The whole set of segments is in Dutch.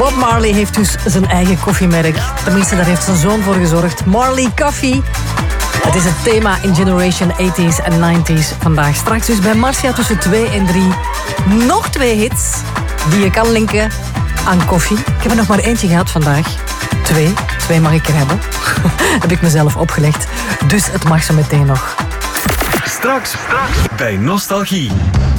Bob Marley heeft dus zijn eigen koffiemerk. Tenminste, daar heeft zijn zoon voor gezorgd. Marley Coffee. Het is het thema in Generation 80s en 90s vandaag. Straks dus bij Marcia tussen 2 en 3. Nog 2 hits die je kan linken aan koffie. Ik heb er nog maar eentje gehad vandaag. 2 mag ik er hebben. Heb ik mezelf opgelegd. Dus het mag zo meteen nog. Straks bij Nostalgie.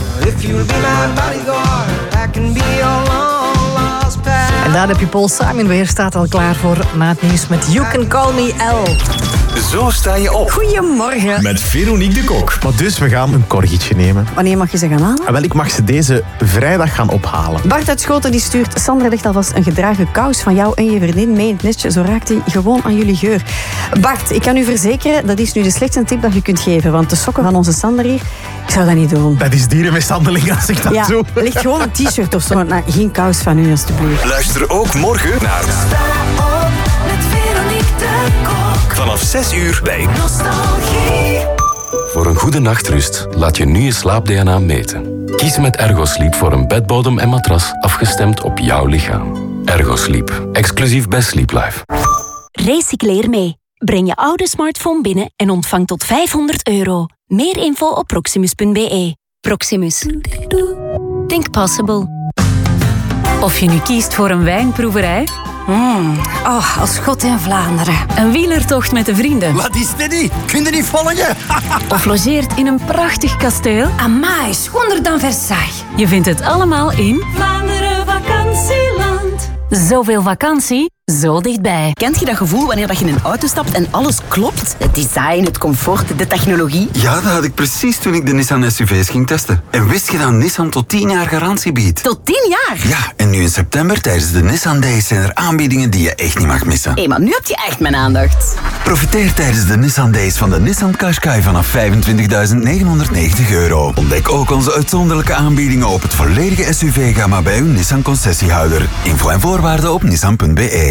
En daar heb je Paul Simon weer. Staat al klaar voor na het nieuws met You Can Call Me L. Zo sta je op. Goedemorgen. Met Veronique de Kok. Maar dus, we gaan een corgietje nemen. Wanneer mag je ze gaan halen? Wel, ik mag ze deze vrijdag gaan ophalen. Bart uit Schoten die stuurt: Sandra legt alvast een gedragen kous van jou en je vriendin mee in het nestje. Zo raakt hij gewoon aan jullie geur. Bart, ik kan u verzekeren, dat is nu de slechtste tip dat je kunt geven. Want de sokken van onze Sander hier, ik zou dat niet doen. Dat is dierenmishandeling als ik dat doe. Ligt gewoon een t-shirt of zo. Nou, geen kous van u, alstublieft. Luister ook morgen naar Met Veronique de Kok. vanaf 6 uur bij Nostalgie. Voor een goede nachtrust laat je nu je slaap-DNA meten. Kies met Ergosleep voor een bedbodem en matras afgestemd op jouw lichaam. Ergosleep, exclusief bij Sleep Life. Recycleer mee. Breng je oude smartphone binnen en ontvang tot €500. Meer info op proximus.be. Proximus. Think possible. Of je nu kiest voor een wijnproeverij, Als God in Vlaanderen. een wielertocht met de vrienden Wat is dit niet? Kun je niet volgen? of logeert in een prachtig kasteel, Amai, schoner dan Versailles. je vindt het allemaal in Vlaanderen Vakantieland. Zoveel vakantie, zo dichtbij. Kent je dat gevoel wanneer dat je in een auto stapt en alles klopt? Het design, het comfort, de technologie. Ja, dat had ik precies toen ik de Nissan SUV's ging testen. En wist je dat Nissan tot 10 jaar garantie biedt? Tot 10 jaar? Ja, en nu in september tijdens de Nissan Days zijn er aanbiedingen die je echt niet mag missen. Hé, maar nu heb je echt mijn aandacht. Profiteer tijdens de Nissan Days van de Nissan Qashqai vanaf €25.990. Ontdek ook onze uitzonderlijke aanbiedingen op het volledige SUV-gamma bij uw Nissan concessiehouder. Info en voorwaarden op nissan.be.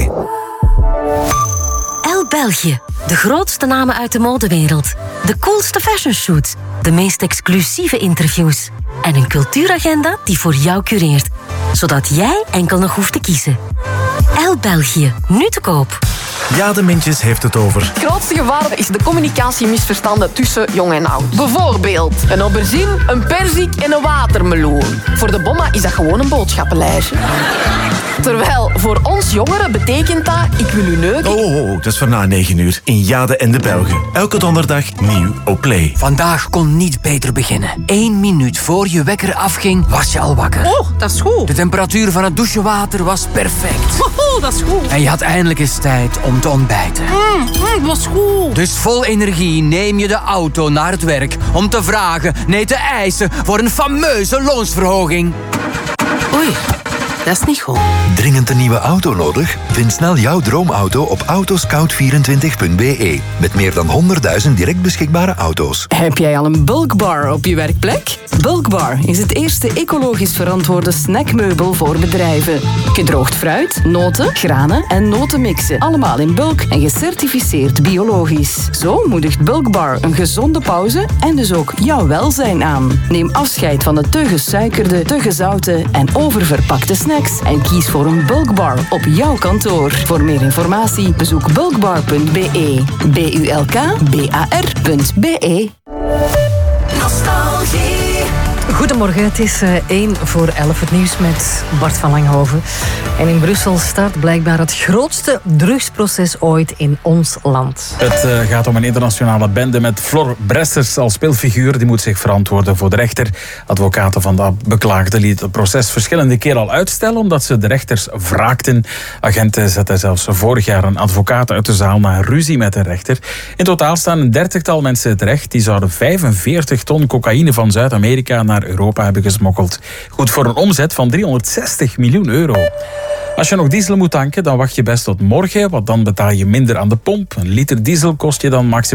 L België. De grootste namen uit de modewereld. De coolste fashionshoots. De meest exclusieve interviews. En een cultuuragenda die voor jou cureert. Zodat jij enkel nog hoeft te kiezen. L België. Nu te koop. Ja, de Mintjes heeft het over. Het grootste gevaar is de communicatiemisverstanden tussen jong en oud. Bijvoorbeeld een aubergine, een perzik en een watermeloen. Voor de bomma is dat gewoon een boodschappenlijstje. Terwijl voor ons jongeren betekent dat: ik wil u neuken. Oh, dat is van na 9 uur. In Jade en de Belgen. Elke donderdag nieuw op Play. Vandaag kon niet beter beginnen. 1 minuut voor je wekker afging, was je al wakker. Oh, dat is goed. De temperatuur van het douchewater was perfect. Oh, dat is goed. En je had eindelijk eens tijd om te ontbijten. Dat was goed. Dus vol energie neem je de auto naar het werk om te vragen, nee te eisen voor een fameuze loonsverhoging. Oei, dat is niet goed. Dringend een nieuwe auto nodig? Vind snel jouw droomauto op autoscout24.be. Met meer dan 100.000 direct beschikbare auto's. Heb jij al een bulkbar op je werkplek? Bulkbar is het eerste ecologisch verantwoorde snackmeubel voor bedrijven. Gedroogd fruit, noten, granen en notenmixen. Allemaal in bulk en gecertificeerd biologisch. Zo moedigt Bulkbar een gezonde pauze en dus ook jouw welzijn aan. Neem afscheid van de te gesuikerde, te gezouten en oververpakte snacks en kies voor een Bulkbar op jouw kantoor. Voor meer informatie bezoek bulkbar.be. bulkbar.be. Nostalgie. Goedemorgen, het is 11:01 het nieuws met Bart van Langhoven. En in Brussel start blijkbaar het grootste drugsproces ooit in ons land. Het gaat om een internationale bende met Flor Bressers als speelfiguur. Die moet zich verantwoorden voor de rechter. Advocaten van de beklaagde lieten het proces verschillende keren al uitstellen omdat ze de rechters wraakten. Agenten zetten zelfs vorig jaar een advocaat uit de zaal na ruzie met de rechter. In totaal staan een 30-tal mensen terecht. Die zouden 45 ton cocaïne van Zuid-Amerika naar Europa hebben gesmokkeld. Goed voor een omzet van €360 miljoen. Als je nog diesel moet tanken, dan wacht je best tot morgen, want dan betaal je minder aan de pomp. Een liter diesel kost je dan maximaal